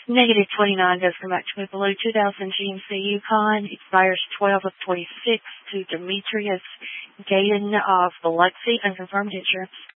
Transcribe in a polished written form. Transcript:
Negative 29 does come back to me. Blue 2000 GMC Yukon expires 12 of 26 to Demetrius Gaydon of Biloxi. Unconfirmed insurance.